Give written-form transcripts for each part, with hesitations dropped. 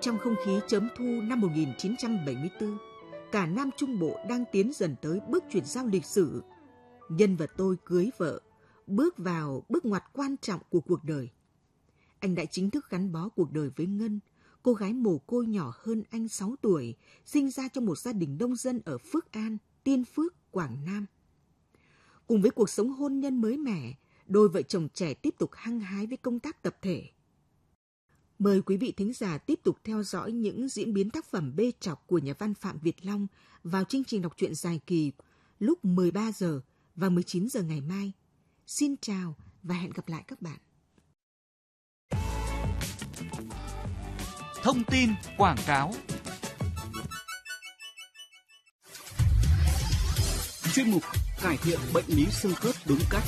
Trong không khí chớm thu năm 1974, cả Nam Trung Bộ đang tiến dần tới bước chuyển giao lịch sử. Nhân vật tôi cưới vợ, bước vào bước ngoặt quan trọng của cuộc đời. Anh đã chính thức gắn bó cuộc đời với Ngân, cô gái mồ côi nhỏ hơn anh 6 tuổi, sinh ra trong một gia đình nông dân ở Phước An, Tiên Phước, Quảng Nam. Cùng với cuộc sống hôn nhân mới mẻ, đôi vợ chồng trẻ tiếp tục hăng hái với công tác tập thể. Mời quý vị thính giả tiếp tục theo dõi những diễn biến tác phẩm bê trọc của nhà văn Phạm Việt Long vào chương trình đọc truyện dài kỳ lúc 13 giờ và 19 giờ ngày mai. Xin chào và hẹn gặp lại các bạn. Thông tin quảng cáo. Chuyên mục cải thiện bệnh lý xương khớp đúng cách.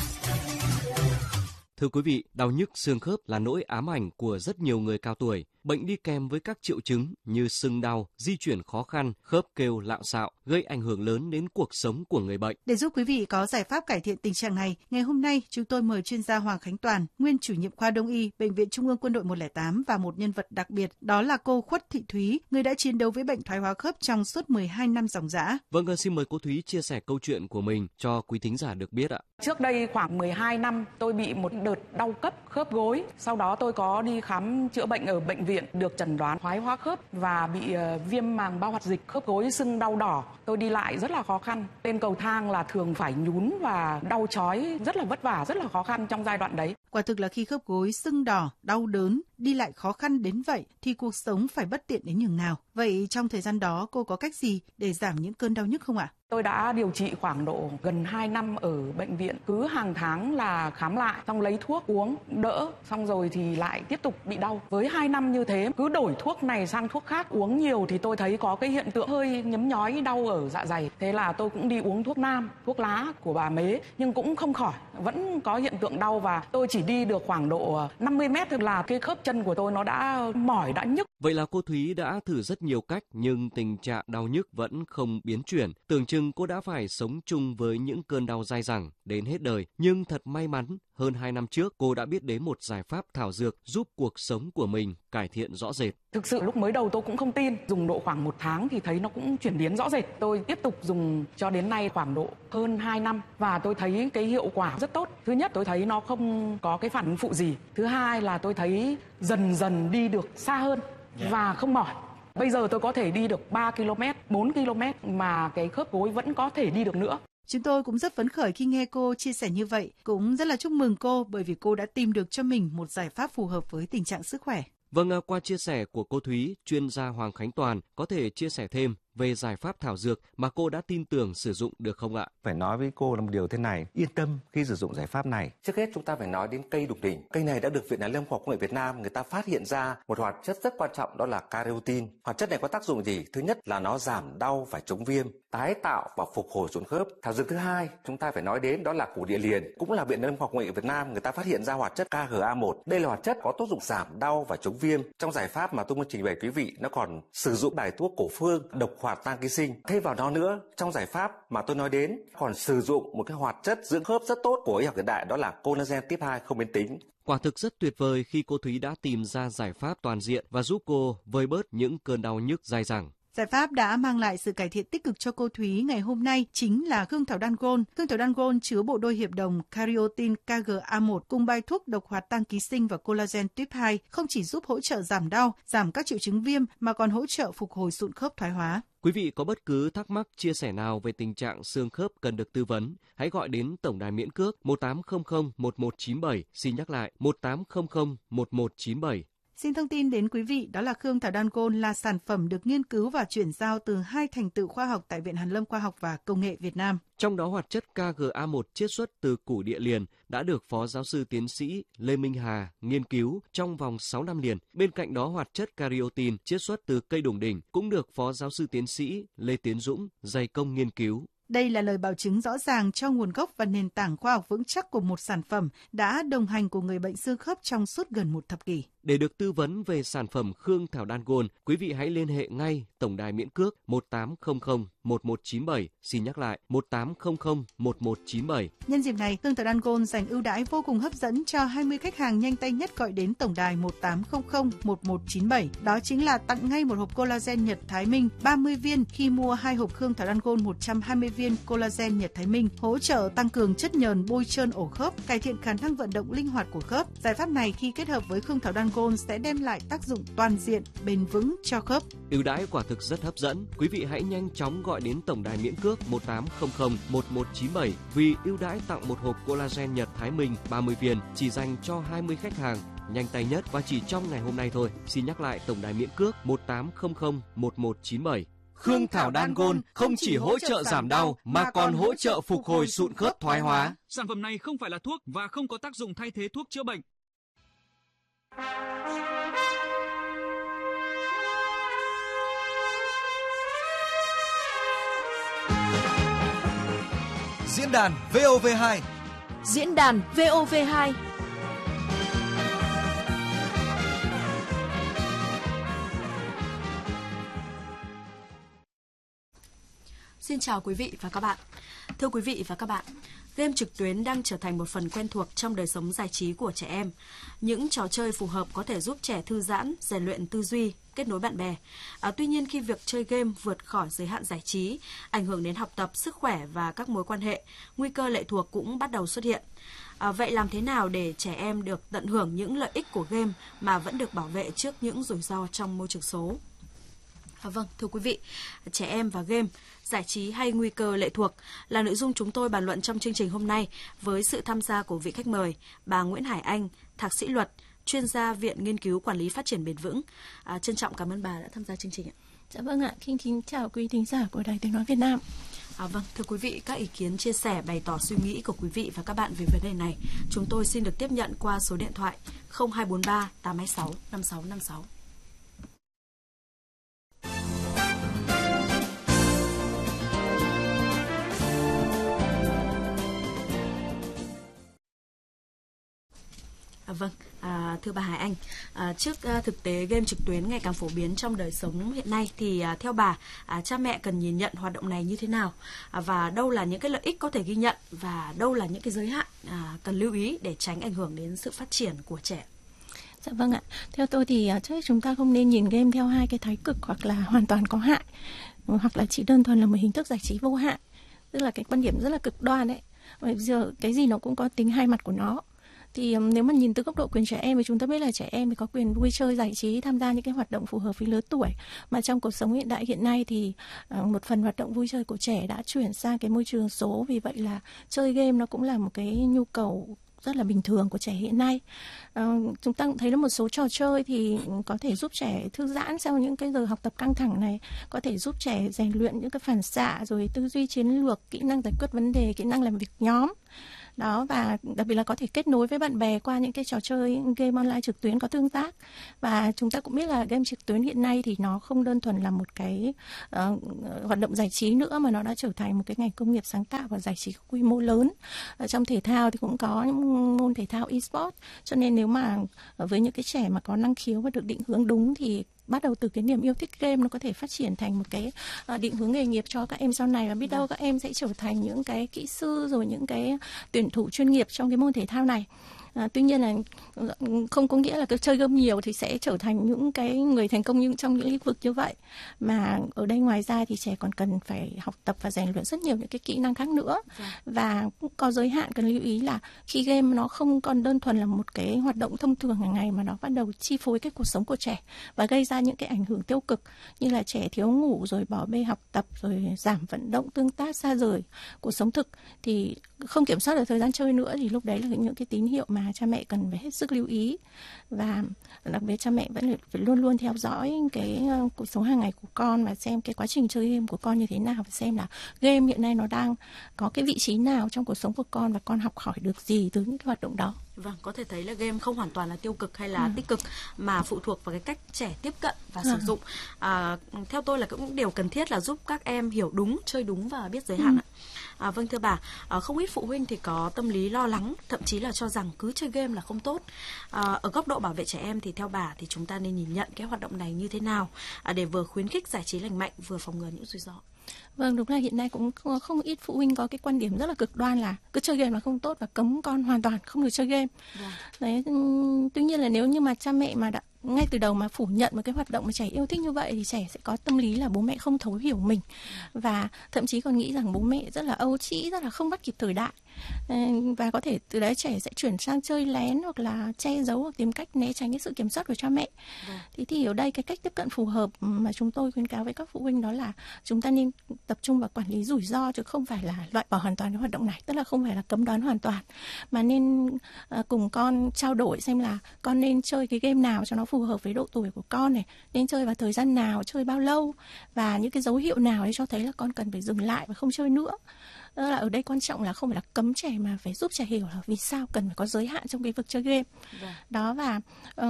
Thưa quý vị, đau nhức xương khớp là nỗi ám ảnh của rất nhiều người cao tuổi. Bệnh đi kèm với các triệu chứng như sưng đau, di chuyển khó khăn, khớp kêu lạo xạo, gây ảnh hưởng lớn đến cuộc sống của người bệnh. Để giúp quý vị có giải pháp cải thiện tình trạng này, ngày hôm nay chúng tôi mời chuyên gia Hoàng Khánh Toàn, nguyên chủ nhiệm khoa Đông y, Bệnh viện Trung ương Quân đội 108 và một nhân vật đặc biệt, đó là cô Khuất Thị Thúy, người đã chiến đấu với bệnh thoái hóa khớp trong suốt 12 năm ròng rã. Vâng, xin mời cô Thúy chia sẻ câu chuyện của mình cho quý thính giả được biết ạ. Trước đây khoảng 12 năm, tôi bị một đợt đau cấp khớp gối. Sau đó tôi có đi khám chữa bệnh ở bệnh viện, được chẩn đoán thoái hóa khớp và bị viêm màng bao hoạt dịch, khớp gối sưng đau đỏ. Tôi đi lại rất là khó khăn. Lên cầu thang là thường phải nhún và đau chói, rất là vất vả, rất là khó khăn trong giai đoạn đấy. Quả thực là khi khớp gối sưng đỏ, đau đớn, đi lại khó khăn đến vậy thì cuộc sống phải bất tiện đến nhường nào. Vậy trong thời gian đó cô có cách gì để giảm những cơn đau nhức không ạ? Tôi đã điều trị khoảng độ gần 2 năm ở bệnh viện. Cứ hàng tháng là khám lại, xong lấy thuốc uống, đỡ, xong rồi thì lại tiếp tục bị đau. Với 2 năm như thế, cứ đổi thuốc này sang thuốc khác, uống nhiều thì tôi thấy có cái hiện tượng hơi nhấm nhói đau ở dạ dày. Thế là tôi cũng đi uống thuốc nam, thuốc lá của bà Mế, nhưng cũng không khỏi, vẫn có hiện tượng đau và tôi chỉ đi được khoảng độ 50 mét thôi là cái khớp chân của tôi nó đã mỏi, đã nhức. Vậy là cô Thúy đã thử rất nhiều cách nhưng tình trạng đau nhức vẫn không biến chuyển. Tưởng chừng cô đã phải sống chung với những cơn đau dai dẳng đến hết đời. Nhưng thật may mắn, hơn 2 năm trước cô đã biết đến một giải pháp thảo dược giúp cuộc sống của mình cải thiện rõ rệt. Thực sự lúc mới đầu tôi cũng không tin, dùng độ khoảng 1 tháng thì thấy nó cũng chuyển biến rõ rệt. Tôi tiếp tục dùng cho đến nay khoảng độ hơn 2 năm và tôi thấy cái hiệu quả rất tốt. Thứ nhất, tôi thấy nó không có cái phản ứng phụ gì. Thứ hai là tôi thấy dần dần đi được xa hơn và không mỏi. Bây giờ tôi có thể đi được 3 km, 4 km mà cái khớp gối vẫn có thể đi được nữa. Chúng tôi cũng rất phấn khởi khi nghe cô chia sẻ như vậy. Cũng rất là chúc mừng cô bởi vì cô đã tìm được cho mình một giải pháp phù hợp với tình trạng sức khỏe. Vâng, qua chia sẻ của cô Thúy, chuyên gia Hoàng Khánh Toàn có thể chia sẻ thêm về giải pháp thảo dược mà cô đã tin tưởng sử dụng được không ạ? Phải nói với cô là một điều thế này, yên tâm khi sử dụng giải pháp này. Trước hết chúng ta phải nói đến cây đục đỉnh. Cây này đã được Viện Hàn Lâm Khoa học Công nghệ Việt Nam người ta phát hiện ra một hoạt chất rất quan trọng, đó là carotene. Hoạt chất này có tác dụng gì? Thứ nhất là nó giảm đau và chống viêm, tái tạo và phục hồi sụn khớp. Thảo dược thứ hai chúng ta phải nói đến đó là củ địa liền, cũng là Viện Hàn Lâm Khoa học Công nghệ Việt Nam người ta phát hiện ra hoạt chất KGA1. Đây là hoạt chất có tác dụng giảm đau và chống viêm. Trong giải pháp mà tôi muốn trình bày quý vị, nó còn sử dụng bài thuốc cổ phương độc hoạt tan ký sinh. Thêm vào đó nữa, trong giải pháp mà tôi nói đến còn sử dụng một cái hoạt chất dưỡng khớp rất tốt của y học hiện đại, đó là collagen type 2 không biến tính. Quả thực rất tuyệt vời khi cô Thúy đã tìm ra giải pháp toàn diện và giúp cô vơi bớt những cơn đau nhức dai dẳng. Giải pháp đã mang lại sự cải thiện tích cực cho cô Thúy ngày hôm nay chính là Gương Thảo Đan Gold. Gương Thảo Đan Gold chứa bộ đôi hiệp đồng Carotene KGA1 cùng bài thuốc độc hoạt tan ký sinh và collagen type 2 không chỉ giúp hỗ trợ giảm đau, giảm các triệu chứng viêm mà còn hỗ trợ phục hồi sụn khớp thoái hóa. Quý vị có bất cứ thắc mắc, chia sẻ nào về tình trạng xương khớp cần được tư vấn, hãy gọi đến tổng đài miễn cước 1800 1197, xin nhắc lại 1800 1197. Xin thông tin đến quý vị, đó là Khương Thảo Đan Gold là sản phẩm được nghiên cứu và chuyển giao từ 2 thành tựu khoa học tại Viện Hàn Lâm Khoa học và Công nghệ Việt Nam. Trong đó hoạt chất KGA1 chiết xuất từ củ địa liền đã được Phó Giáo sư Tiến sĩ Lê Minh Hà nghiên cứu trong vòng 6 năm liền. Bên cạnh đó hoạt chất carotene chiết xuất từ cây đủng đỉnh cũng được Phó Giáo sư Tiến sĩ Lê Tiến Dũng dày công nghiên cứu. Đây là lời bảo chứng rõ ràng cho nguồn gốc và nền tảng khoa học vững chắc của một sản phẩm đã đồng hành cùng người bệnh xương khớp trong suốt gần 1 thập kỷ. Để được tư vấn về sản phẩm Khương Thảo Đan Gold, quý vị hãy liên hệ ngay tổng đài miễn cước 1800 1197. Xin nhắc lại 1800 1197. Nhân dịp này, Khương Thảo Đan Gold dành ưu đãi vô cùng hấp dẫn cho 20 khách hàng nhanh tay nhất gọi đến tổng đài 1800 1197. Đó chính là tặng ngay một hộp collagen Nhật Thái Minh 30 viên khi mua 2 hộp Khương Thảo Đan Gold 120 viên collagen Nhật Thái Minh, hỗ trợ tăng cường chất nhờn, bôi trơn ổ khớp, cải thiện khả năng vận động linh hoạt của khớp. Giải pháp này khi kết hợp với Khương Thảo Đan Gold sẽ đem lại tác dụng toàn diện, bền vững cho khớp. Ưu đãi quả thực rất hấp dẫn. Quý vị hãy nhanh chóng gọi đến tổng đài miễn cước 1800 1197 vì ưu đãi tặng một hộp collagen Nhật Thái Minh 30 viên chỉ dành cho 20 khách hàng nhanh tay nhất và chỉ trong ngày hôm nay thôi. Xin nhắc lại tổng đài miễn cước 1800 1197. Khương Thảo Đan Gold không chỉ hỗ trợ giảm đau mà còn hỗ trợ phục hồi sụn khớp thoái hóa. Sản phẩm này không phải là thuốc và không có tác dụng thay thế thuốc chữa bệnh. Diễn đàn VOV2. Diễn đàn VOV2. Xin chào quý vị và các bạn. Thưa quý vị và các bạn, game trực tuyến đang trở thành một phần quen thuộc trong đời sống giải trí của trẻ em. Những trò chơi phù hợp có thể giúp trẻ thư giãn, rèn luyện tư duy, kết nối bạn bè. Tuy nhiên khi việc chơi game vượt khỏi giới hạn giải trí, ảnh hưởng đến học tập, sức khỏe và các mối quan hệ, nguy cơ lệ thuộc cũng bắt đầu xuất hiện. Vậy làm thế nào để trẻ em được tận hưởng những lợi ích của game mà vẫn được bảo vệ trước những rủi ro trong môi trường số? Vâng, thưa quý vị, trẻ em và game, giải trí hay nguy cơ lệ thuộc là nội dung chúng tôi bàn luận trong chương trình hôm nay với sự tham gia của vị khách mời, bà Nguyễn Hải Anh, thạc sĩ luật, chuyên gia Viện Nghiên cứu Quản lý Phát triển Bền vững. Trân trọng cảm ơn bà đã tham gia chương trình ạ. Dạ vâng ạ, kính chào quý thính giả của Đài Tiếng nói Việt Nam. Vâng, thưa quý vị, các ý kiến, chia sẻ, bày tỏ suy nghĩ của quý vị và các bạn về vấn đề này, chúng tôi xin được tiếp nhận qua số điện thoại 0243 826 5656. Vâng, thưa bà Hải Anh, trước thực tế game trực tuyến ngày càng phổ biến trong đời sống hiện nay thì theo bà, cha mẹ cần nhìn nhận hoạt động này như thế nào? Và đâu là những cái lợi ích có thể ghi nhận và đâu là những cái giới hạn cần lưu ý để tránh ảnh hưởng đến sự phát triển của trẻ? Dạ vâng ạ, theo tôi thì chúng ta không nên nhìn game theo hai cái thái cực, hoặc là hoàn toàn có hại, hoặc là chỉ đơn thuần là một hình thức giải trí vô hại. Tức là cái quan điểm rất là cực đoan đấy. Bây giờ cái gì nó cũng có tính hai mặt của nó. Thì nếu mà nhìn từ góc độ quyền trẻ em thì chúng ta biết là trẻ em thì có quyền vui chơi giải trí, tham gia những cái hoạt động phù hợp với lứa tuổi. Mà trong cuộc sống hiện đại hiện nay thì một phần hoạt động vui chơi của trẻ đã chuyển sang cái môi trường số. Vì vậy là chơi game nó cũng là một cái nhu cầu rất là bình thường của trẻ hiện nay. Chúng ta cũng thấy là một số trò chơi thì có thể giúp trẻ thư giãn sau những cái giờ học tập căng thẳng này, có thể giúp trẻ rèn luyện những cái phản xạ, rồi tư duy chiến lược, kỹ năng giải quyết vấn đề, kỹ năng làm việc nhóm. Đó, và đặc biệt là có thể kết nối với bạn bè qua những cái trò chơi game online trực tuyến có tương tác. Và chúng ta cũng biết là game trực tuyến hiện nay thì nó không đơn thuần là một cái hoạt động giải trí nữa, mà nó đã trở thành một cái ngành công nghiệp sáng tạo và giải trí quy mô lớn. Trong thể thao thì cũng có những môn thể thao e-sport, cho nên nếu mà với những cái trẻ mà có năng khiếu và được định hướng đúng thì bắt đầu từ cái niềm yêu thích game nó có thể phát triển thành một cái định hướng nghề nghiệp cho các em sau này, và biết đâu các em sẽ trở thành những cái kỹ sư, rồi những cái tuyển thủ chuyên nghiệp trong cái môn thể thao này. Tuy nhiên là không có nghĩa là cái chơi game nhiều thì sẽ trở thành những cái người thành công trong những lĩnh vực như vậy, mà ở đây ngoài ra thì trẻ còn cần phải học tập và rèn luyện rất nhiều những cái kỹ năng khác nữa. Và cũng có giới hạn cần lưu ý là khi game nó không còn đơn thuần là một cái hoạt động thông thường hàng ngày, mà nó bắt đầu chi phối cái cuộc sống của trẻ và gây ra những cái ảnh hưởng tiêu cực như là trẻ thiếu ngủ, rồi bỏ bê học tập, rồi giảm vận động tương tác, xa rời cuộc sống thực, thì không kiểm soát được thời gian chơi nữa, thì lúc đấy là những cái tín hiệu mà cha mẹ cần phải hết sức lưu ý. Và đặc biệt cha mẹ vẫn phải luôn luôn theo dõi cái cuộc sống hàng ngày của con và xem cái quá trình chơi game của con như thế nào, và xem là game hiện nay nó đang có cái vị trí nào trong cuộc sống của con và con học hỏi được gì từ những cái hoạt động đó. Vâng, có thể thấy là game không hoàn toàn là tiêu cực hay là tích cực mà phụ thuộc vào cái cách trẻ tiếp cận và sử dụng. Theo tôi là cũng điều cần thiết là giúp các em hiểu đúng, chơi đúng và biết giới hạn ạ. Vâng thưa bà, không ít phụ huynh thì có tâm lý lo lắng, thậm chí là cho rằng cứ chơi game là không tốt. Ở góc độ bảo vệ trẻ em thì theo bà thì chúng ta nên nhìn nhận cái hoạt động này như thế nào để vừa khuyến khích giải trí lành mạnh, vừa phòng ngừa những rủi ro? Vâng, đúng là hiện nay cũng không ít phụ huynh có cái quan điểm rất là cực đoan là cứ chơi game là không tốt và cấm con hoàn toàn không được chơi game. Đấy, tuy nhiên là nếu như mà cha mẹ mà đã ngay từ đầu mà phủ nhận một cái hoạt động mà trẻ yêu thích như vậy thì trẻ sẽ có tâm lý là bố mẹ không thấu hiểu mình và thậm chí còn nghĩ rằng bố mẹ rất là âu trĩ, rất là không bắt kịp thời đại, và có thể từ đấy trẻ sẽ chuyển sang chơi lén hoặc là che giấu hoặc tìm cách né tránh cái sự kiểm soát của cha mẹ. Thì ở đây cái cách tiếp cận phù hợp mà chúng tôi khuyến cáo với các phụ huynh đó là chúng ta nên tập trung vào quản lý rủi ro chứ không phải là loại bỏ hoàn toàn cái hoạt động này, tức là không phải là cấm đoán hoàn toàn mà nên cùng con trao đổi xem là con nên chơi cái game nào cho nó phù hợp với độ tuổi của con này, nên chơi vào thời gian nào, chơi bao lâu và những cái dấu hiệu nào để cho thấy là con cần phải dừng lại và không chơi nữa. Là ở đây quan trọng là không phải là cấm trẻ mà phải giúp trẻ hiểu là vì sao cần phải có giới hạn trong cái việc chơi game. Đó, và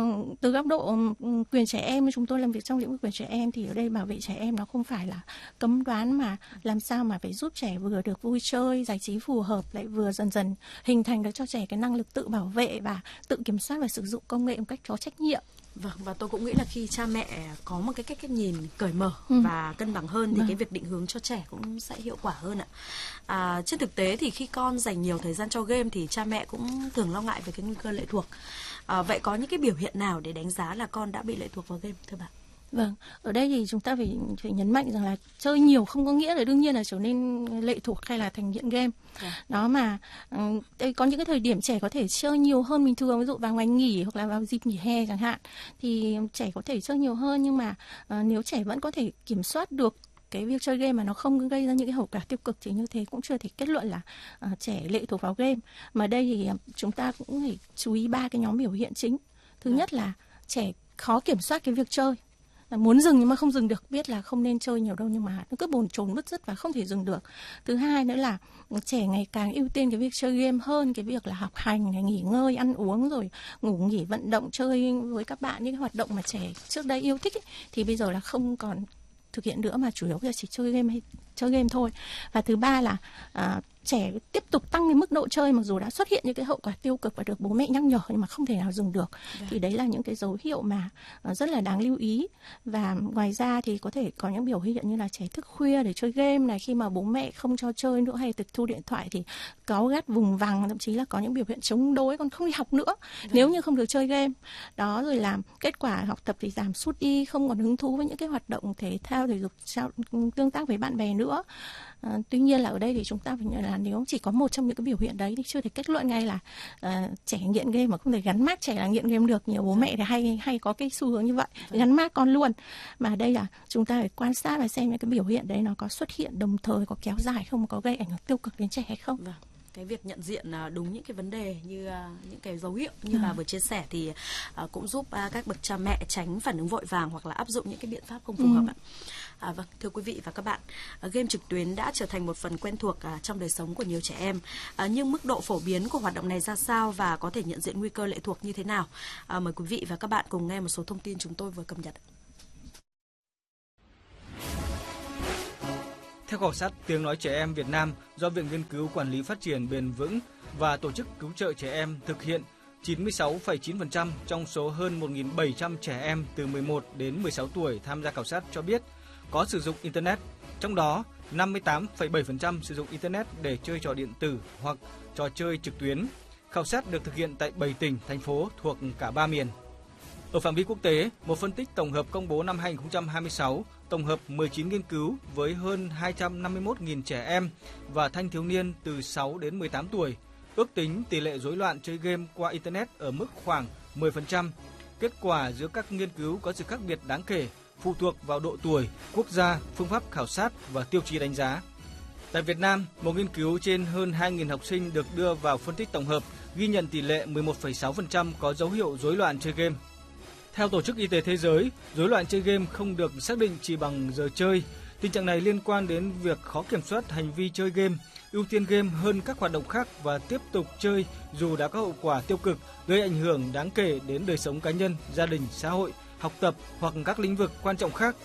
từ góc độ quyền trẻ em, chúng tôi làm việc trong lĩnh vực quyền trẻ em thì ở đây bảo vệ trẻ em nó không phải là cấm đoán mà làm sao mà phải giúp trẻ vừa được vui chơi, giải trí phù hợp lại vừa dần dần hình thành được cho trẻ cái năng lực tự bảo vệ và tự kiểm soát và sử dụng công nghệ một cách có trách nhiệm. Vâng, và tôi cũng nghĩ là khi cha mẹ có một cái cách nhìn cởi mở và cân bằng hơn thì cái việc định hướng cho trẻ cũng sẽ hiệu quả hơn ạ. Trên thực tế thì khi con dành nhiều thời gian cho game thì cha mẹ cũng thường lo ngại về cái nguy cơ lệ thuộc. Vậy có những cái biểu hiện nào để đánh giá là con đã bị lệ thuộc vào game thưa bạn? Vâng, ở đây thì chúng ta phải nhấn mạnh rằng là chơi nhiều không có nghĩa là đương nhiên là trở nên lệ thuộc hay là thành nghiện game. Đó, mà đây có những cái thời điểm trẻ có thể chơi nhiều hơn bình thường, ví dụ vào ngày nghỉ hoặc là vào dịp nghỉ hè chẳng hạn thì trẻ có thể chơi nhiều hơn, nhưng mà nếu trẻ vẫn có thể kiểm soát được cái việc chơi game mà nó không gây ra những cái hậu quả tiêu cực thì như thế cũng chưa thể kết luận là trẻ lệ thuộc vào game. Mà đây thì chúng ta cũng phải chú ý 3 cái nhóm biểu hiện chính. Thứ nhất là trẻ khó kiểm soát cái việc chơi, là muốn dừng nhưng mà không dừng được, biết là không nên chơi nhiều đâu nhưng mà nó cứ bồn chồn bứt rứt và không thể dừng được. Thứ hai nữa là trẻ ngày càng ưu tiên cái việc chơi game hơn cái việc là học hành, nghỉ ngơi, ăn uống rồi ngủ nghỉ, vận động, chơi với các bạn, những cái hoạt động mà trẻ trước đây yêu thích ấy, thì bây giờ là không còn thực hiện nữa mà chủ yếu là chỉ chơi game thôi. Và thứ ba là trẻ tiếp tục tăng cái mức độ chơi mặc dù đã xuất hiện những cái hậu quả tiêu cực và được bố mẹ nhắc nhở nhưng mà không thể nào dừng được. Thì đấy là những cái dấu hiệu mà rất là đáng lưu ý. Và ngoài ra thì có thể có những biểu hiện như là trẻ thức khuya để chơi game này, khi mà bố mẹ không cho chơi nữa hay tịch thu điện thoại thì cáu gắt vùng vằng, thậm chí là có những biểu hiện chống đối, còn không đi học nữa nếu như không được chơi game. Đó, rồi làm kết quả học tập thì giảm sút đi, không còn hứng thú với những cái hoạt động thể thao, thể dục, tương tác với bạn bè nữa. Tuy nhiên là ở đây thì chúng ta phải nhận là nếu chỉ có một trong những cái biểu hiện đấy thì chưa thể kết luận ngay là trẻ nghiện game, mà không thể gắn mác trẻ là nghiện game được. Nhiều bố mẹ thì hay có cái xu hướng như vậy, gắn mác con luôn. Mà đây là chúng ta phải quan sát và xem những cái biểu hiện đấy nó có xuất hiện đồng thời, có kéo dài không, có gây ảnh hưởng tiêu cực đến trẻ hay không. Cái việc nhận diện đúng những cái vấn đề như những cái dấu hiệu như bà vừa chia sẻ thì cũng giúp các bậc cha mẹ tránh phản ứng vội vàng hoặc là áp dụng những cái biện pháp không phù hợp ạ. Vâng, thưa quý vị và các bạn, game trực tuyến đã trở thành một phần quen thuộc trong đời sống của nhiều trẻ em. Nhưng mức độ phổ biến của hoạt động này ra sao và có thể nhận diện nguy cơ lệ thuộc như thế nào? Mời quý vị và các bạn cùng nghe một số thông tin chúng tôi vừa cập nhật. Theo khảo sát Tiếng nói trẻ em Việt Nam do Viện Nghiên cứu Quản lý Phát triển Bền vững và Tổ chức Cứu trợ Trẻ em thực hiện, 96,9% trong số hơn 1.700 trẻ em từ 11 đến 16 tuổi tham gia khảo sát cho biết có sử dụng Internet. Trong đó, 58,7% sử dụng Internet để chơi trò điện tử hoặc trò chơi trực tuyến. Khảo sát được thực hiện tại 7 tỉnh, thành phố thuộc cả 3 miền. Ở phạm vi quốc tế, một phân tích tổng hợp công bố năm 2026 tổng hợp 19 nghiên cứu với hơn 251.000 trẻ em và thanh thiếu niên từ 6 đến 18 tuổi. Ước tính tỷ lệ rối loạn chơi game qua Internet ở mức khoảng 10%. Kết quả giữa các nghiên cứu có sự khác biệt đáng kể, phụ thuộc vào độ tuổi, quốc gia, phương pháp khảo sát và tiêu chí đánh giá. Tại Việt Nam, một nghiên cứu trên hơn 2.000 học sinh được đưa vào phân tích tổng hợp ghi nhận tỷ lệ 11,6% có dấu hiệu rối loạn chơi game. Theo Tổ chức Y tế Thế giới, rối loạn chơi game không được xác định chỉ bằng giờ chơi. Tình trạng này liên quan đến việc khó kiểm soát hành vi chơi game, ưu tiên game hơn các hoạt động khác và tiếp tục chơi dù đã có hậu quả tiêu cực, gây ảnh hưởng đáng kể đến đời sống cá nhân, gia đình, xã hội, học tập hoặc các lĩnh vực quan trọng khác.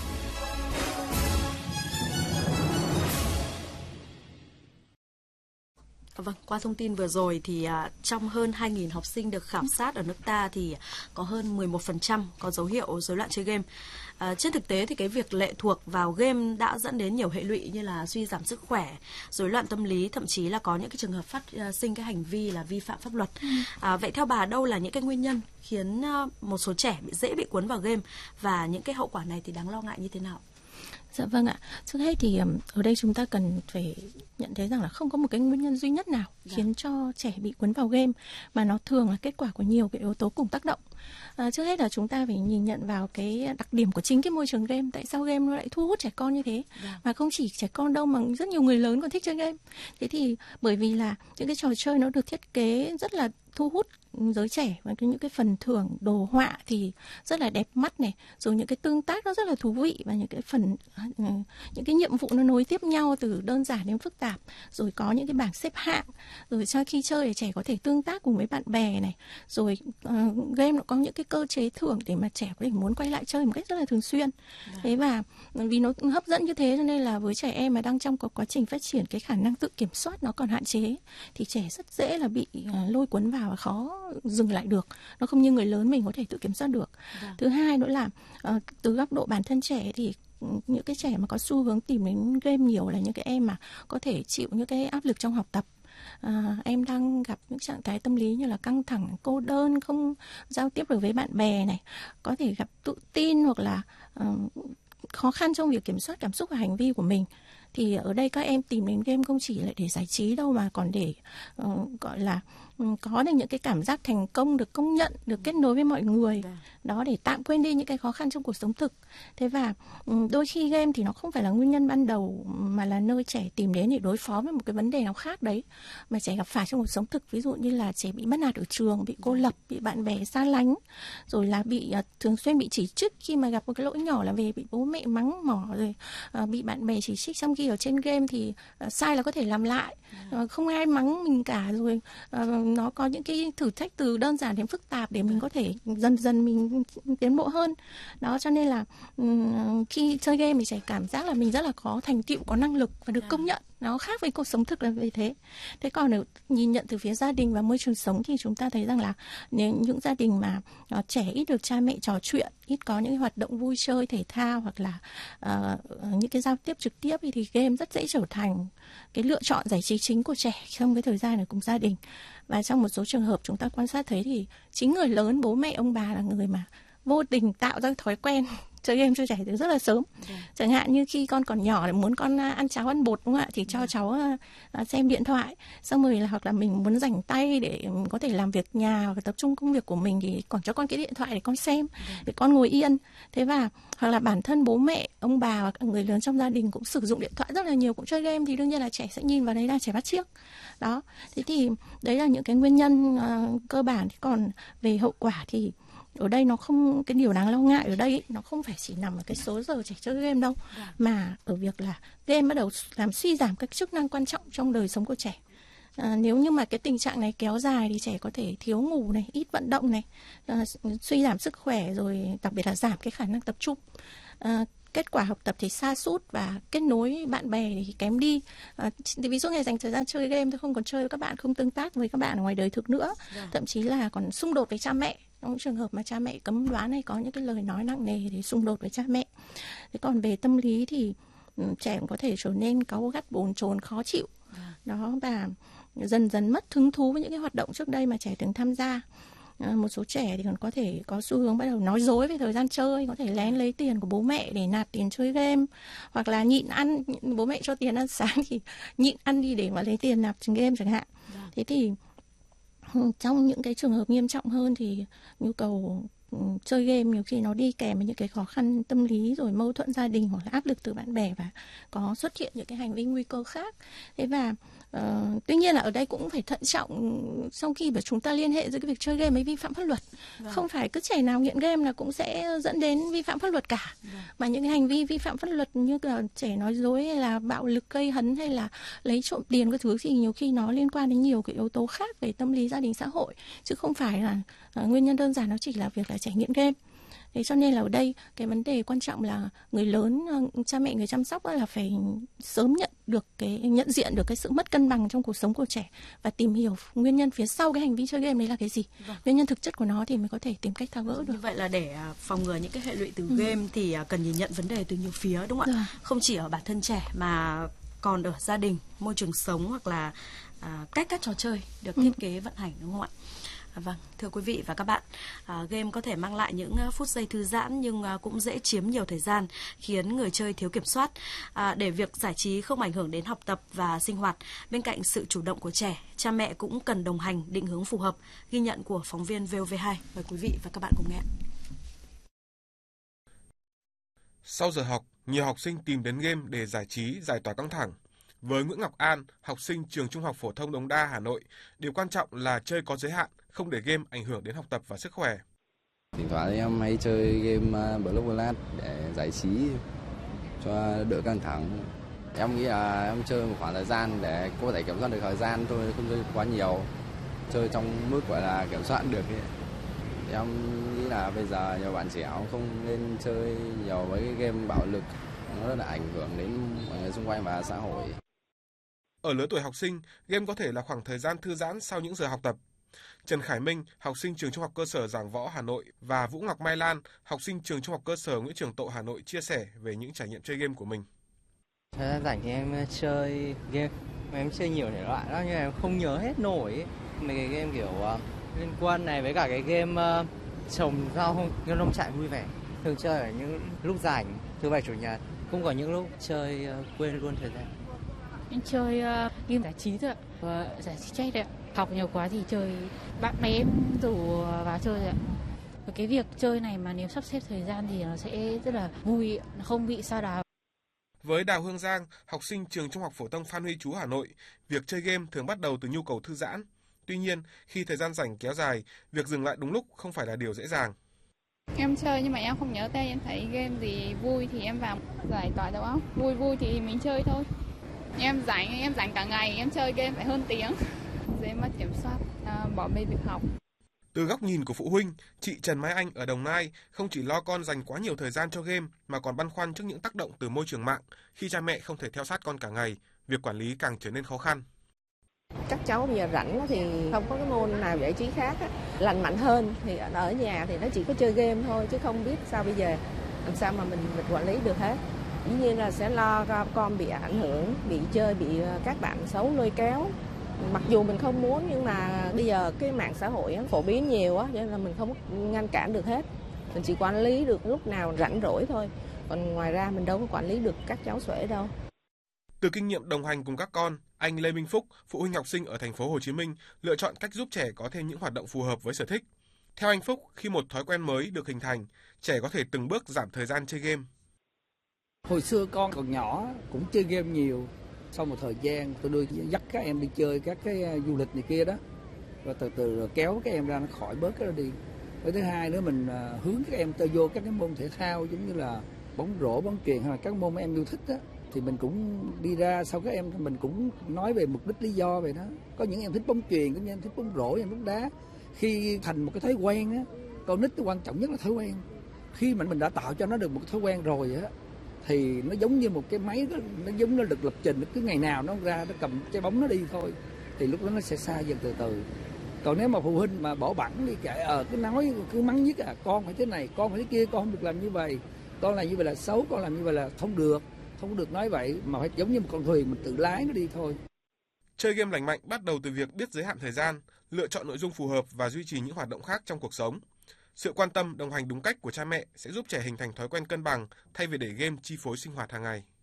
Vâng, qua thông tin vừa rồi thì trong hơn 2.000 học sinh được khảo sát ở nước ta thì có hơn 11% có dấu hiệu rối loạn chơi game. Trên thực tế thì cái việc lệ thuộc vào game đã dẫn đến nhiều hệ lụy như là suy giảm sức khỏe, rối loạn tâm lý, thậm chí là có những cái trường hợp phát sinh cái hành vi là vi phạm pháp luật. Vậy theo bà, đâu là những cái nguyên nhân khiến một số trẻ dễ bị cuốn vào game và những cái hậu quả này thì đáng lo ngại như thế nào? Dạ vâng ạ. Trước hết thì ở đây chúng ta cần phải nhận thấy rằng là không có một cái nguyên nhân duy nhất nào khiến cho trẻ bị cuốn vào game, mà nó thường là kết quả của nhiều cái yếu tố cùng tác động. Trước hết là chúng ta phải nhìn nhận vào cái đặc điểm của chính cái môi trường game. Tại sao game nó lại thu hút trẻ con như thế? Mà không chỉ trẻ con đâu mà rất nhiều người lớn còn thích chơi game. Thế thì bởi vì là những cái trò chơi nó được thiết kế rất là thu hút giới trẻ, và những cái phần thưởng đồ họa thì rất là đẹp mắt này, rồi những cái tương tác nó rất là thú vị, và những cái nhiệm vụ nó nối tiếp nhau từ đơn giản đến phức tạp, rồi có những cái bảng xếp hạng, rồi sau khi chơi thì trẻ có thể tương tác cùng với bạn bè này, rồi game nó có những cái cơ chế thưởng để mà trẻ có thể muốn quay lại chơi một cách rất là thường xuyên. Thế và vì nó hấp dẫn như thế cho nên là với trẻ em mà đang trong quá trình phát triển cái khả năng tự kiểm soát nó còn hạn chế thì trẻ rất dễ là bị lôi cuốn vào và khó dừng lại được. Nó không như người lớn mình có thể tự kiểm soát được. Thứ hai nữa là từ góc độ bản thân trẻ thì những cái trẻ mà có xu hướng tìm đến game nhiều là những cái em mà có thể chịu những cái áp lực trong học tập. Em đang gặp những trạng thái tâm lý như là căng thẳng, cô đơn, không giao tiếp được với bạn bè này, có thể gặp tự tin hoặc là khó khăn trong việc kiểm soát cảm xúc và hành vi của mình. Thì ở đây các em tìm đến game không chỉ là để giải trí đâu, mà còn để gọi là có được những cái cảm giác thành công, được công nhận, được kết nối với mọi người. Đó, để tạm quên đi những cái khó khăn trong cuộc sống thực. Thế và đôi khi game thì nó không phải là nguyên nhân ban đầu, mà là nơi trẻ tìm đến để đối phó với một cái vấn đề nào khác đấy mà trẻ gặp phải trong cuộc sống thực. Ví dụ như là trẻ bị mất nạt ở trường, bị cô lập, bị bạn bè xa lánh, rồi là bị thường xuyên bị chỉ trích khi mà gặp một cái lỗi nhỏ là về bị bố mẹ mắng mỏ, rồi bị bạn bè chỉ trích, trong khi ở trên game thì sai là có thể làm lại, không ai mắng mình cả, rồi nó có những cái thử thách từ đơn giản đến phức tạp để mình có thể dần dần mình tiến bộ hơn. Đó, cho nên là khi chơi game thì trẻ cảm giác là mình rất là có thành tựu, có năng lực và được công nhận. Nó khác với cuộc sống thực là vì thế. Thế còn nếu nhìn nhận từ phía gia đình và môi trường sống thì chúng ta thấy rằng là nếu những gia đình mà trẻ ít được cha mẹ trò chuyện, ít có những hoạt động vui chơi thể thao hoặc là những cái giao tiếp trực tiếp thì game rất dễ trở thành cái lựa chọn giải trí chính của trẻ trong cái thời gian ở cùng gia đình. Và trong một số trường hợp chúng ta quan sát thấy thì chính người lớn, bố mẹ, ông bà là người mà vô tình tạo ra thói quen chơi game cho trẻ từ rất là sớm. Chẳng hạn như khi con còn nhỏ, muốn con ăn cháo ăn bột đúng không ạ, thì cho cháu xem điện thoại, xong rồi là hoặc là mình muốn rảnh tay để có thể làm việc nhà hoặc tập trung công việc của mình thì còn cho con cái điện thoại để con xem, để con ngồi yên. Thế và hoặc là bản thân bố mẹ, ông bà hoặc người lớn trong gia đình cũng sử dụng điện thoại rất là nhiều, cũng chơi game, thì đương nhiên là trẻ sẽ nhìn vào đấy là trẻ bắt chước. Đó, thế thì đấy là những cái nguyên nhân cơ bản. Thế còn về hậu quả thì ở đây nó không, cái điều đáng lo ngại ở đây ấy, nó không phải chỉ nằm ở cái số giờ trẻ chơi game đâu, mà ở việc là game bắt đầu làm suy giảm các chức năng quan trọng trong đời sống của trẻ. Nếu như mà cái tình trạng này kéo dài thì trẻ có thể thiếu ngủ này, ít vận động này, suy giảm sức khỏe, rồi đặc biệt là giảm cái khả năng tập trung. Kết quả học tập thì sa sút và kết nối bạn bè thì kém đi. Ví dụ ngày dành thời gian chơi game, tôi không còn chơi với các bạn, không tương tác với các bạn ở ngoài đời thực nữa. Thậm chí là còn xung đột với cha mẹ. Trong trường hợp mà cha mẹ cấm đoán hay có những cái lời nói nặng nề để xung đột với cha mẹ. Thế còn về tâm lý thì trẻ cũng có thể trở nên cáu gắt, bồn chồn, khó chịu. Đó, và dần dần mất hứng thú với những cái hoạt động trước đây mà trẻ từng tham gia. Một số trẻ thì còn có thể có xu hướng bắt đầu nói dối về thời gian chơi, có thể lén lấy tiền của bố mẹ để nạp tiền chơi game, hoặc là nhịn ăn, bố mẹ cho tiền ăn sáng thì nhịn ăn đi để mà lấy tiền nạp game chẳng hạn. Thế thì trong những cái trường hợp nghiêm trọng hơn thì nhu cầu chơi game nhiều khi nó đi kèm với những cái khó khăn tâm lý, rồi mâu thuẫn gia đình hoặc là áp lực từ bạn bè, và có xuất hiện những cái hành vi nguy cơ khác. Thế và Tuy nhiên là ở đây cũng phải thận trọng sau khi mà chúng ta liên hệ giữa cái việc chơi game với vi phạm pháp luật. Không phải cứ trẻ nào nghiện game là cũng sẽ dẫn đến vi phạm pháp luật cả. Mà những cái hành vi vi phạm pháp luật như là trẻ nói dối hay là bạo lực gây hấn hay là lấy trộm tiền các thứ thì nhiều khi nó liên quan đến nhiều cái yếu tố khác về tâm lý gia đình xã hội, chứ không phải là nguyên nhân đơn giản nó chỉ là việc là trẻ nghiện game. Thế cho nên là ở đây cái vấn đề quan trọng là người lớn, cha mẹ, người chăm sóc là phải sớm nhận diện được cái sự mất cân bằng trong cuộc sống của trẻ và tìm hiểu nguyên nhân phía sau cái hành vi chơi game đấy là cái gì. Nguyên nhân thực chất của nó thì mới có thể tìm cách tháo gỡ được. Như vậy là để phòng ngừa những cái hệ lụy từ game thì cần nhìn nhận vấn đề từ nhiều phía, đúng không ạ? Không chỉ ở bản thân trẻ mà còn ở gia đình, môi trường sống hoặc là cách các trò chơi được thiết kế vận hành, đúng không ạ? Vâng, thưa quý vị và các bạn, game có thể mang lại những phút giây thư giãn nhưng cũng dễ chiếm nhiều thời gian, khiến người chơi thiếu kiểm soát. Để việc giải trí không ảnh hưởng đến học tập và sinh hoạt, bên cạnh sự chủ động của trẻ, cha mẹ cũng cần đồng hành, định hướng phù hợp. Ghi nhận của phóng viên VOV2. Mời quý vị và các bạn cùng nghe. Sau giờ học, nhiều học sinh tìm đến game để giải trí, giải tỏa căng thẳng. Với Nguyễn Ngọc An, học sinh trường Trung học phổ thông Đống Đa, Hà Nội, điều quan trọng là chơi có giới hạn, không để game ảnh hưởng đến học tập và sức khỏe. Thỉnh thoảng em hay chơi game Blockblast để giải trí cho đỡ căng thẳng. Em nghĩ là em chơi một khoảng thời gian để có thể kiểm soát được thời gian thôi, không chơi quá nhiều, chơi trong mức gọi là kiểm soát được. Em nghĩ là bây giờ nhiều bạn trẻ không nên chơi nhiều với cái game bạo lực, nó rất là ảnh hưởng đến mọi người xung quanh và xã hội. Ở lứa tuổi học sinh, game có thể là khoảng thời gian thư giãn sau những giờ học tập. Trần Khải Minh, học sinh trường Trung học cơ sở Giảng Võ, Hà Nội và Vũ Ngọc Mai Lan, học sinh trường Trung học cơ sở Nguyễn Trường Tộ, Hà Nội chia sẻ về những trải nghiệm chơi game của mình. Thời gian rảnh thì em chơi game, em chơi nhiều thể loại đó nhưng em không nhớ hết nổi. Mấy cái game kiểu liên quan này với cả cái game trồng rau, như nông trại vui vẻ. Thường chơi ở những lúc rảnh, thứ bảy chủ nhật, cũng có những lúc chơi quên luôn thời gian. Em chơi game giải trí thôi ạ, giải trí chat đấy ạ. Học nhiều quá thì chơi, bạn bè em rủ vào chơi rồi ạ. Và cái việc chơi này mà nếu sắp xếp thời gian thì nó sẽ rất là vui, nó không bị sa đà. Với Đào Hương Giang, học sinh trường Trung học phổ thông Phan Huy Chú, Hà Nội, việc chơi game thường bắt đầu từ nhu cầu thư giãn. Tuy nhiên, khi thời gian rảnh kéo dài, việc dừng lại đúng lúc không phải là điều dễ dàng. Em chơi nhưng mà em không nhớ tên, em thấy game gì vui thì em vào giải tỏa đầu óc. Vui thì mình chơi thôi. Em rảnh cả ngày, em chơi game phải hơn tiếng. Dễ mất kiểm soát, bỏ bê việc học. Từ góc nhìn của phụ huynh, chị Trần Mai Anh ở Đồng Nai không chỉ lo con dành quá nhiều thời gian cho game mà còn băn khoăn trước những tác động từ môi trường mạng. Khi cha mẹ không thể theo sát con cả ngày, việc quản lý càng trở nên khó khăn. Các cháu bây giờ rảnh thì không có cái môn nào giải trí khác lành mạnh hơn, thì ở nhà thì nó chỉ có chơi game thôi, chứ không biết sao bây giờ làm sao mà mình quản lý được hết. Dĩ nhiên là sẽ lo con bị ảnh hưởng, bị chơi, bị các bạn xấu lôi kéo. Mặc dù mình không muốn nhưng mà bây giờ cái mạng xã hội phổ biến nhiều á, cho nên là mình không ngăn cản được hết. Mình chỉ quản lý được lúc nào rảnh rỗi thôi. Còn ngoài ra mình đâu có quản lý được các cháu xuể đâu. Từ kinh nghiệm đồng hành cùng các con, anh Lê Minh Phúc, phụ huynh học sinh ở thành phố Hồ Chí Minh, lựa chọn cách giúp trẻ có thêm những hoạt động phù hợp với sở thích. Theo anh Phúc, khi một thói quen mới được hình thành, trẻ có thể từng bước giảm thời gian chơi game. Hồi xưa con còn nhỏ cũng chơi game nhiều. Sau một thời gian tôi dắt các em đi chơi các cái du lịch này kia đó, rồi từ từ kéo các em ra nó khỏi bớt cái đó đi. Với thứ hai nữa mình hướng các em vô các cái môn thể thao giống như là bóng rổ, bóng chuyền hay là các môn mà em yêu thích đó, thì mình cũng đi ra sau các em mình cũng nói về mục đích lý do về đó. Có những em thích bóng chuyền, có những em thích bóng rổ, em bóng đá. Khi thành một cái thói quen á, con nít quan trọng nhất là thói quen. Khi mình đã tạo cho nó được một thói quen rồi á, thì nó giống như một cái máy đó, nó giống như được lập trình, cứ ngày nào nó ra nó cầm trái bóng nó đi thôi, thì lúc đó nó sẽ xa dần từ từ. Còn nếu mà phụ huynh mà bỏ bẵng đi kệ cứ nói cứ mắng nhất con phải thế này, con phải thế kia, con không được làm như vậy, con làm như vậy là xấu, con làm như vậy là không được nói vậy, mà phải giống như một con thuyền mình tự lái nó đi thôi. Chơi game lành mạnh bắt đầu từ việc biết giới hạn thời gian, lựa chọn nội dung phù hợp và duy trì những hoạt động khác trong cuộc sống. Sự quan tâm, đồng hành đúng cách của cha mẹ sẽ giúp trẻ hình thành thói quen cân bằng thay vì để game chi phối sinh hoạt hàng ngày.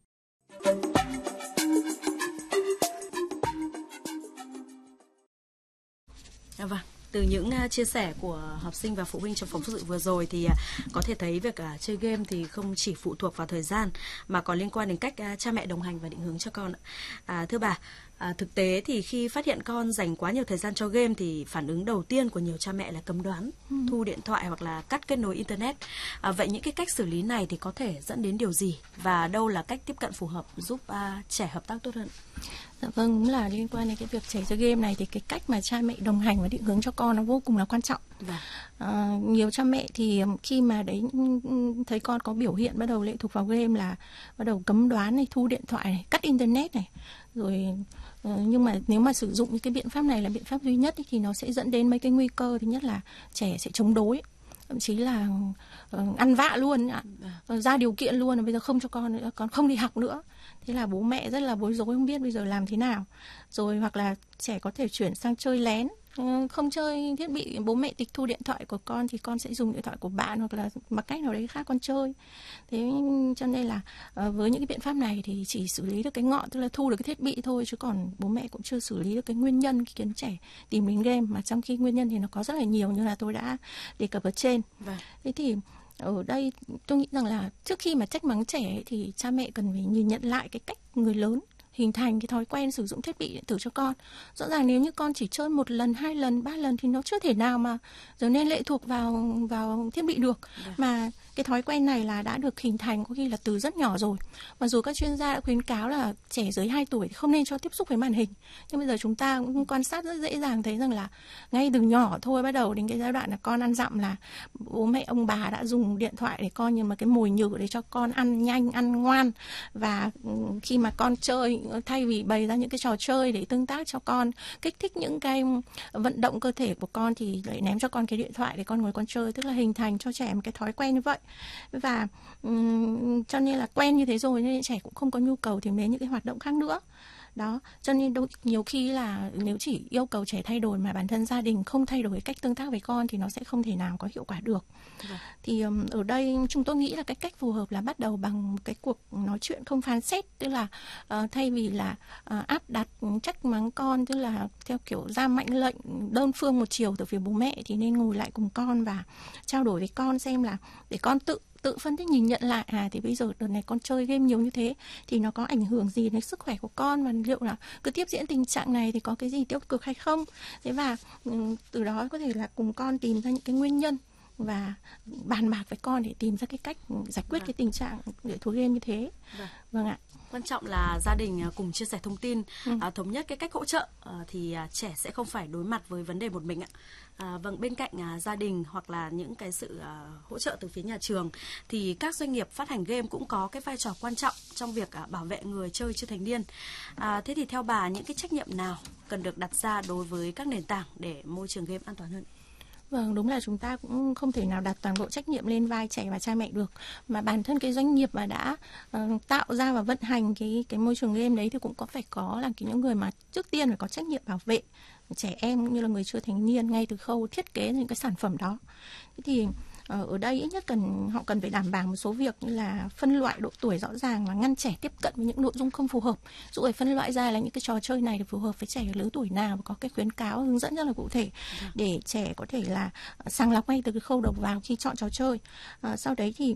Vâng, từ những chia sẻ của học sinh và phụ huynh trong phóng sự vừa rồi thì có thể thấy việc chơi game thì không chỉ phụ thuộc vào thời gian mà còn liên quan đến cách cha mẹ đồng hành và định hướng cho con. Thưa bà, Thực tế thì khi phát hiện con dành quá nhiều thời gian cho game thì phản ứng đầu tiên của nhiều cha mẹ là cấm đoán, thu điện thoại hoặc là cắt kết nối internet. Vậy những cái cách xử lý này thì có thể dẫn đến điều gì và đâu là cách tiếp cận phù hợp giúp trẻ hợp tác tốt hơn? Dạ vâng, đúng là liên quan đến cái việc trẻ chơi game này thì cái cách mà cha mẹ đồng hành và định hướng cho con nó vô cùng là quan trọng. Nhiều cha mẹ thì khi mà đấy thấy con có biểu hiện bắt đầu lệ thuộc vào game là bắt đầu cấm đoán này, thu điện thoại này, cắt internet này, rồi nhưng mà nếu mà sử dụng những cái biện pháp này là biện pháp duy nhất thì nó sẽ dẫn đến mấy cái nguy cơ. Thứ nhất là trẻ sẽ chống đối, thậm chí là ăn vạ luôn, ra điều kiện luôn là bây giờ không cho con nữa, con không đi học nữa. Thế là bố mẹ rất là bối rối, không biết bây giờ làm thế nào. Rồi hoặc là trẻ có thể chuyển sang chơi lén, không chơi thiết bị, bố mẹ tịch thu điện thoại của con thì con sẽ dùng điện thoại của bạn hoặc là bằng cách nào đấy khác con chơi. Thế cho nên là với những cái biện pháp này thì chỉ xử lý được cái ngọn, tức là thu được cái thiết bị thôi, chứ còn bố mẹ cũng chưa xử lý được cái nguyên nhân khiến trẻ tìm đến game, mà trong khi nguyên nhân thì nó có rất là nhiều như là tôi đã đề cập ở trên. Thế thì ở đây tôi nghĩ rằng là trước khi mà trách mắng trẻ thì cha mẹ cần phải nhìn nhận lại cái cách người lớn hình thành cái thói quen sử dụng thiết bị điện tử cho con. Rõ ràng nếu như con chỉ chơi 1 lần, 2 lần, 3 lần thì nó chưa thể nào mà trở nên lệ thuộc vào thiết bị được. Mà cái thói quen này là đã được hình thành có khi là từ rất nhỏ rồi. Mặc dù các chuyên gia đã khuyến cáo là trẻ dưới 2 tuổi thì không nên cho tiếp xúc với màn hình. Nhưng bây giờ chúng ta cũng quan sát rất dễ dàng thấy rằng là ngay từ nhỏ thôi, bắt đầu đến cái giai đoạn là con ăn dặm là bố mẹ ông bà đã dùng điện thoại để coi như mà cái mồi nhử để cho con ăn nhanh, ăn ngoan. Và khi mà con chơi, thay vì bày ra những cái trò chơi để tương tác cho con, kích thích những cái vận động cơ thể của con thì lại ném cho con cái điện thoại để con ngồi con chơi, tức là hình thành cho trẻ một cái thói quen như vậy. Và cho nên là quen như thế rồi nên trẻ cũng không có nhu cầu tìm đến những cái hoạt động khác nữa. Đó, cho nên nhiều khi là nếu chỉ yêu cầu trẻ thay đổi mà bản thân gia đình không thay đổi cách tương tác với con thì nó sẽ không thể nào có hiệu quả được. Thì ở đây chúng tôi nghĩ là cái cách phù hợp là bắt đầu bằng cái cuộc nói chuyện không phán xét, tức là thay vì là áp đặt trách mắng con, tức là theo kiểu ra mệnh lệnh đơn phương một chiều từ phía bố mẹ, thì nên ngồi lại cùng con và trao đổi với con xem là để con tự phân tích, nhìn nhận lại thì bây giờ đợt này con chơi game nhiều như thế thì nó có ảnh hưởng gì đến sức khỏe của con, và liệu là cứ tiếp diễn tình trạng này thì có cái gì tiêu cực hay không. Thế và từ đó có thể là cùng con tìm ra những cái nguyên nhân và bàn bạc với con để tìm ra cái cách giải quyết cái tình trạng lệ thuộc game như thế. Vâng ạ. Quan trọng là gia đình cùng chia sẻ thông tin, thống nhất cái cách hỗ trợ thì trẻ sẽ không phải đối mặt với vấn đề một mình ạ. Vâng, bên cạnh gia đình hoặc là những cái sự hỗ trợ từ phía nhà trường thì các doanh nghiệp phát hành game cũng có cái vai trò quan trọng trong việc bảo vệ người chơi chưa thành niên. Thế thì theo bà, những cái trách nhiệm nào cần được đặt ra đối với các nền tảng để môi trường game an toàn hơn? Vâng, đúng là chúng ta cũng không thể nào đặt toàn bộ trách nhiệm lên vai trẻ và cha mẹ được, mà bản thân cái doanh nghiệp mà đã tạo ra và vận hành cái môi trường game đấy thì cũng phải có là những người mà trước tiên phải có trách nhiệm bảo vệ trẻ em cũng như là người chưa thành niên ngay từ khâu thiết kế những cái sản phẩm đó. Thế thì ở đây ít nhất họ cần phải đảm bảo một số việc như là phân loại độ tuổi rõ ràng và ngăn trẻ tiếp cận với những nội dung không phù hợp. Dụ phải phân loại ra là những cái trò chơi này phù hợp với trẻ lứa tuổi nào và có cái khuyến cáo hướng dẫn rất là cụ thể để trẻ có thể là sàng lọc ngay từ cái khâu đầu vào khi chọn trò chơi. Sau đấy thì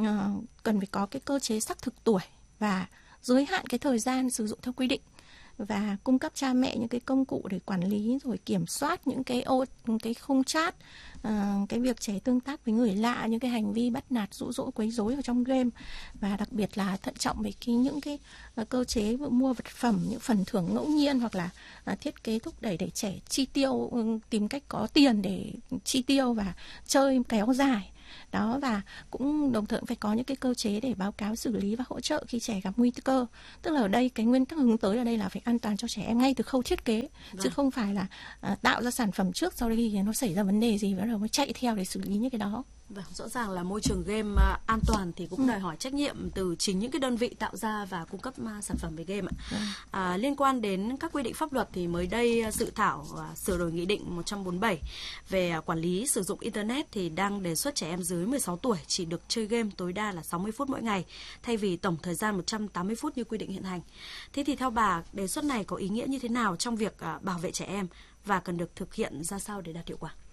cần phải có cái cơ chế xác thực tuổi và giới hạn cái thời gian sử dụng theo quy định, và cung cấp cha mẹ những cái công cụ để quản lý rồi kiểm soát những cái khung chat, cái việc trẻ tương tác với người lạ, những cái hành vi bắt nạt, dụ dỗ, quấy rối ở trong game, và đặc biệt là thận trọng với những cái cơ chế mua vật phẩm, những phần thưởng ngẫu nhiên hoặc là thiết kế thúc đẩy để trẻ chi tiêu, tìm cách có tiền để chi tiêu và chơi kéo dài. Đó, và cũng đồng thời phải có những cái cơ chế để báo cáo, xử lý và hỗ trợ khi trẻ gặp nguy cơ. Tức là ở đây cái nguyên tắc hướng tới ở đây là phải an toàn cho trẻ em ngay từ khâu thiết kế, chứ không phải là tạo ra sản phẩm trước sau đây khi nó xảy ra vấn đề gì bắt đầu mới chạy theo để xử lý những cái đó. Vâng, rõ ràng là môi trường game an toàn thì cũng đòi hỏi trách nhiệm từ chính những cái đơn vị tạo ra và cung cấp sản phẩm về game ạ. Liên quan đến các quy định pháp luật thì mới đây dự thảo sửa đổi nghị định 147 về quản lý sử dụng internet thì đang đề xuất trẻ em dưới 16 tuổi chỉ được chơi game tối đa là 60 phút mỗi ngày thay vì tổng thời gian 180 phút như quy định hiện hành. Thế thì theo bà, đề xuất này có ý nghĩa như thế nào trong việc bảo vệ trẻ em và cần được thực hiện ra sao để đạt hiệu quả?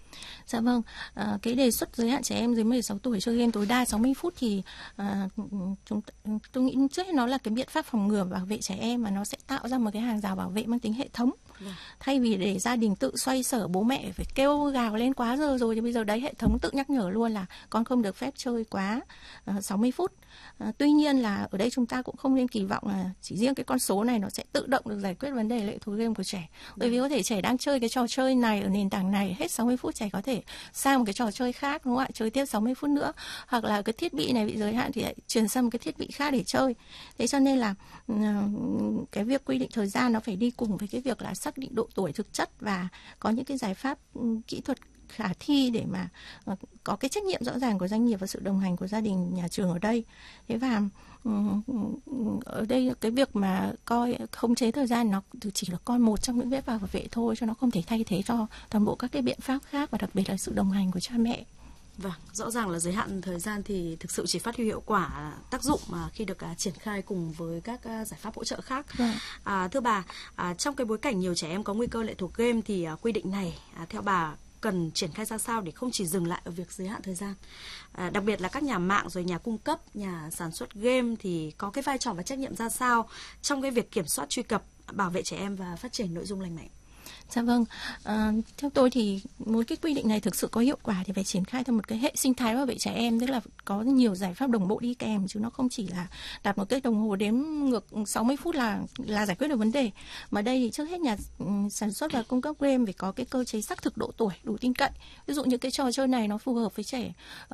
Dạ vâng, cái đề xuất giới hạn trẻ em dưới 16 tuổi chơi game tối đa 60 phút thì tôi nghĩ trước hết nó là cái biện pháp phòng ngừa bảo vệ trẻ em, và nó sẽ tạo ra một cái hàng rào bảo vệ mang tính hệ thống. Thay vì để gia đình tự xoay sở, bố mẹ phải kêu gào lên quá giờ rồi thì bây giờ đấy hệ thống tự nhắc nhở luôn là con không được phép chơi quá 60 phút. Tuy nhiên là ở đây chúng ta cũng không nên kỳ vọng là chỉ riêng cái con số này nó sẽ tự động được giải quyết vấn đề lệ thuộc game của trẻ. Bởi vì có thể trẻ đang chơi cái trò chơi này ở nền tảng này, hết 60 phút trẻ có thể sang một cái trò chơi khác, đúng không ạ? Chơi tiếp 60 phút nữa. Hoặc là cái thiết bị này bị giới hạn thì lại chuyển sang một cái thiết bị khác để chơi. Thế cho nên là cái việc quy định thời gian nó phải đi cùng với cái việc là xác định độ tuổi thực chất và có những cái giải pháp kỹ thuật khả thi để mà có cái trách nhiệm rõ ràng của doanh nghiệp và sự đồng hành của gia đình, nhà trường ở đây. Thế và ở đây cái việc mà coi khống chế thời gian nó chỉ là coi một trong những biện pháp bảo vệ thôi, cho nó không thể thay thế cho toàn bộ các cái biện pháp khác, và đặc biệt là sự đồng hành của cha mẹ. Vâng, rõ ràng là giới hạn thời gian thì thực sự chỉ phát huy hiệu quả tác dụng mà khi được triển khai cùng với các giải pháp hỗ trợ khác. Thưa bà, trong cái bối cảnh nhiều trẻ em có nguy cơ lệ thuộc game thì quy định này theo bà cần triển khai ra sao để không chỉ dừng lại ở việc giới hạn thời gian? Đặc biệt là các nhà mạng rồi nhà cung cấp, nhà sản xuất game thì có cái vai trò và trách nhiệm ra sao trong cái việc kiểm soát, truy cập, bảo vệ trẻ em và phát triển nội dung lành mạnh? Dạ vâng, theo tôi thì muốn cái quy định này thực sự có hiệu quả thì phải triển khai theo một cái hệ sinh thái bảo vệ trẻ em, tức là có nhiều giải pháp đồng bộ đi kèm, chứ nó không chỉ là đặt một cái đồng hồ đếm ngược 60 phút là giải quyết được vấn đề. Mà đây thì trước hết nhà sản xuất và cung cấp game phải có cái cơ chế xác thực độ tuổi đủ tin cậy. Ví dụ như cái trò chơi này nó phù hợp với trẻ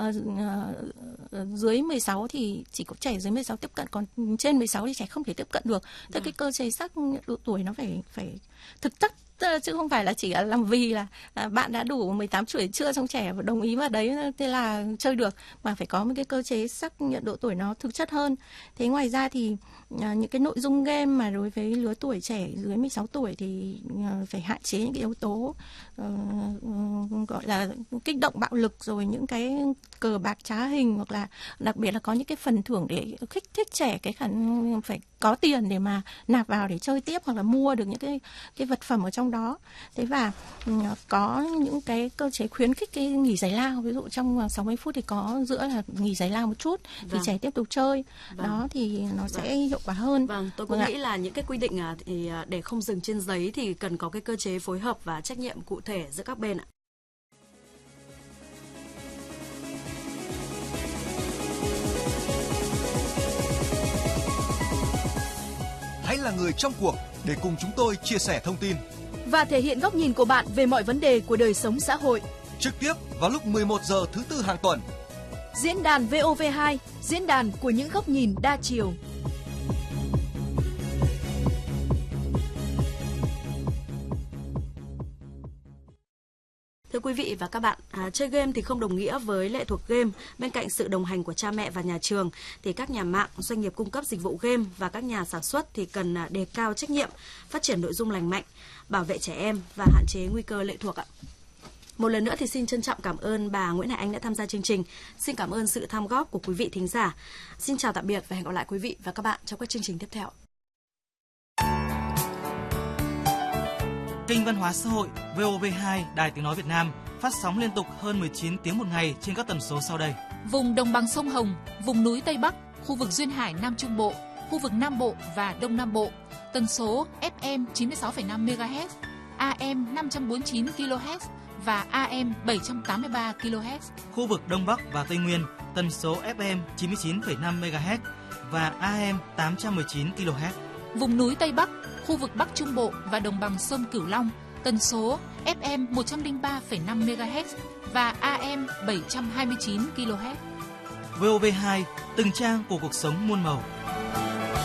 dưới 16 thì chỉ có trẻ dưới 16 tiếp cận, còn trên 16 thì trẻ không thể tiếp cận được. Tức cái cơ chế xác độ tuổi nó phải thực chất, chứ không phải là chỉ làm vì là bạn đã đủ 18 tuổi chưa xong trẻ đồng ý vào đấy thế là chơi được, mà phải có một cái cơ chế xác nhận độ tuổi nó thực chất hơn. Thế ngoài ra thì những cái nội dung game mà đối với lứa tuổi trẻ dưới 16 tuổi thì phải hạn chế những cái yếu tố gọi là kích động bạo lực, rồi những cái cờ bạc trá hình, hoặc là đặc biệt là có những cái phần thưởng để kích thích trẻ cái khả năng phải có tiền để mà nạp vào để chơi tiếp, hoặc là mua được những cái vật phẩm ở trong đó. Thế và có những cái cơ chế khuyến khích cái nghỉ giải lao, ví dụ trong 60 phút thì có giữa là nghỉ giải lao một chút thì trẻ tiếp tục chơi. Đó thì nó sẽ hiệu quả hơn. Tôi cũng nghĩ là những cái quy định thì để không dừng trên giấy thì cần có cái cơ chế phối hợp và trách nhiệm cụ thể giữa các bên ạ. Hãy là người trong cuộc để cùng chúng tôi chia sẻ thông tin và thể hiện góc nhìn của bạn về mọi vấn đề của đời sống xã hội. Trực tiếp vào lúc 11 giờ thứ Tư hàng tuần. Diễn đàn VOV2, diễn đàn của những góc nhìn đa chiều. Thưa quý vị và các bạn, chơi game thì không đồng nghĩa với lệ thuộc game. Bên cạnh sự đồng hành của cha mẹ và nhà trường, thì các nhà mạng, doanh nghiệp cung cấp dịch vụ game và các nhà sản xuất thì cần đề cao trách nhiệm, phát triển nội dung lành mạnh, bảo vệ trẻ em và hạn chế nguy cơ lệ thuộc ạ. Một lần nữa thì xin trân trọng cảm ơn bà Nguyễn Hải Anh đã tham gia chương trình. Xin cảm ơn sự tham góp của quý vị thính giả. Xin chào tạm biệt và hẹn gặp lại quý vị và các bạn trong các chương trình tiếp theo. Kênh Văn hóa xã hội VOV2 Đài Tiếng nói Việt Nam phát sóng liên tục hơn 19 tiếng một ngày trên các tần số sau đây. Vùng đồng bằng sông Hồng, vùng núi Tây Bắc, khu vực duyên hải Nam Trung Bộ, khu vực Nam Bộ và Đông Nam Bộ, tần số FM 96,5 MHz, AM 549 kHz và AM 783 kHz. Khu vực Đông Bắc và Tây Nguyên, tần số FM 99,5 MHz và AM 819 kHz. Vùng núi Tây Bắc, khu vực Bắc Trung Bộ và đồng bằng sông Cửu Long, tần số FM 103,5 MHz và AM 729 kHz. VOV2, từng trang của cuộc sống muôn màu.